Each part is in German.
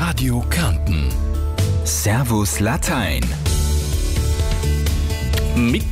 Radio Kärnten. Servus Latein. Mit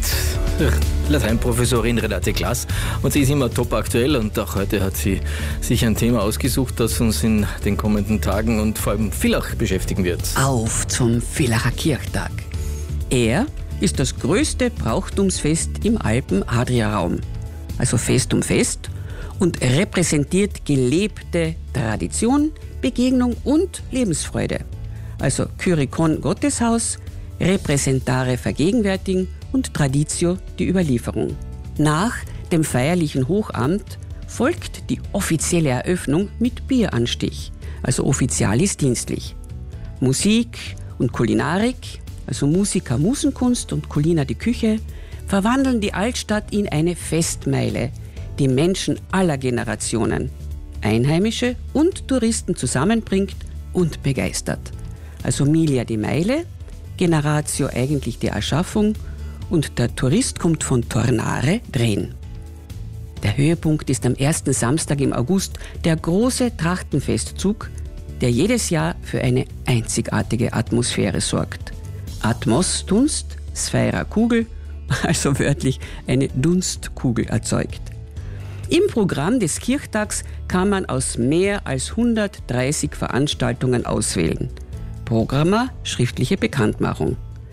Lateinprofessorin Renate Glass. Und sie ist immer top aktuell und auch heute hat sie sich ein Thema ausgesucht, das uns in den kommenden Tagen und vor allem Villach beschäftigen wird. Auf zum Villacher Kirchtag. Er ist das größte Brauchtumsfest im Alpen-Adria-Raum. Also Fest um Fest und repräsentiert gelebte Tradition, Begegnung und Lebensfreude. Also Kyrikon Gotteshaus, Repräsentare vergegenwärtigen und Traditio die Überlieferung. Nach dem feierlichen Hochamt folgt die offizielle Eröffnung mit Bieranstich, also offizialis dienstlich. Musik und Kulinarik, also Musiker Musenkunst und Culina die Küche, verwandeln die Altstadt in eine Festmeile, die Menschen aller Generationen, Einheimische und Touristen zusammenbringt und begeistert. Also Milia die Meile, Generatio eigentlich die Erschaffung und der Tourist kommt von Tornare drehen. Der Höhepunkt ist am ersten Samstag im August der große Trachtenfestzug, der jedes Jahr für eine einzigartige Atmosphäre sorgt. Atmos, Dunst, Sphära, Kugel, also wörtlich eine Dunstkugel erzeugt. Im Programm des Kirchtags kann man aus mehr als 130 Veranstaltungen auswählen. Programma, schriftliche Bekanntmachung.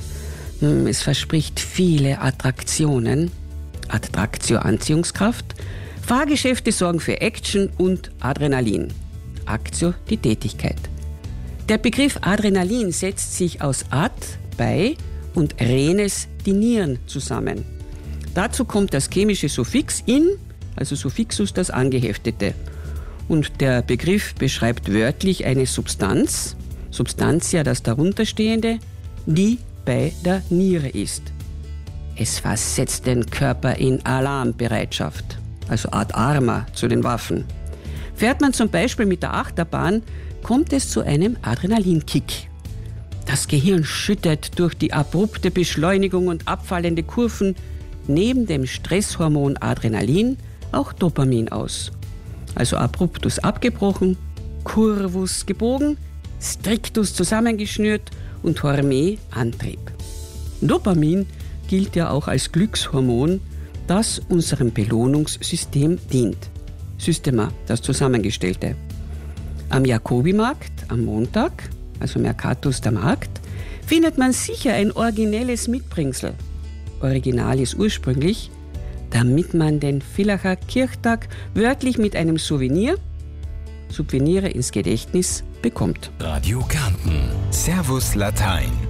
Es verspricht viele Attraktionen, Attraktio Anziehungskraft, Fahrgeschäfte sorgen für Action und Adrenalin, Actio die Tätigkeit. Der Begriff Adrenalin setzt sich aus ad, bei und renes, die Nieren zusammen. Dazu kommt das chemische Suffix in, also Suffixus das Angeheftete. Und der Begriff beschreibt wörtlich eine Substanz, Substantia das darunterstehende, die bei der Niere ist. Es versetzt den Körper in Alarmbereitschaft, also ad arma zu den Waffen. Fährt man zum Beispiel mit der Achterbahn, kommt es zu einem Adrenalinkick. Das Gehirn schüttet durch die abrupte Beschleunigung und abfallende Kurven neben dem Stresshormon Adrenalin auch Dopamin aus. Also abruptus abgebrochen, curvus gebogen, strictus zusammengeschnürt und horme Antrieb. Dopamin gilt ja auch als Glückshormon, das unserem Belohnungssystem dient. Systema, das Zusammengestellte. Am Jakobimarkt am Montag, also Mercatus der Markt, findet man sicher ein originelles Mitbringsel. Original ist ursprünglich, damit man den Villacher Kirchtag wörtlich mit einem Souvenir, Subveniere ins Gedächtnis, bekommt. Radio Kärnten. Servus Latein.